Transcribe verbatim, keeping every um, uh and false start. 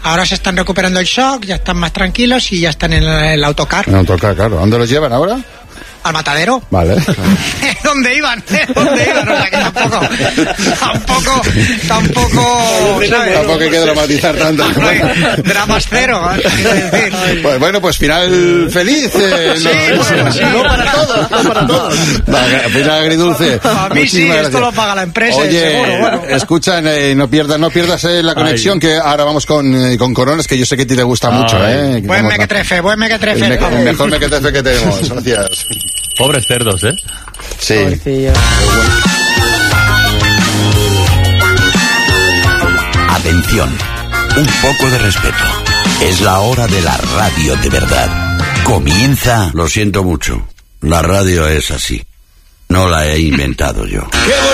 Ahora se están recuperando el shock, ya están más tranquilos y ya están en el, el autocar. En el autocar, claro. ¿Dónde los llevan ahora? Al matadero. Vale. ¿Dónde iban? ¿Dónde iban? O sea que tampoco, tampoco, tampoco, ¿sabes? Tampoco hay que dramatizar tanto. Dramas cero. Pues bueno, pues final feliz. Eh, Sí, no, bueno, sí. No para todos, no para todos. Va, final agridulce. A mí sí, Muchísimas esto gracias. lo paga la empresa, Oye, seguro, bueno. escuchan, eh, no pierdas, no pierdas eh, la conexión, Ay. que ahora vamos con, eh, con Coronas, que yo sé que a ti te gusta mucho, Ay. eh. Buen Como- mequetrefe, buen el, mequetrefe. me- el mejor mequetrefe que tenemos. Gracias. Pobres cerdos, ¿eh? Sí. Atención, un poco de respeto. Es la hora de la radio de verdad. Comienza, lo siento mucho, la radio es así. No la he inventado yo.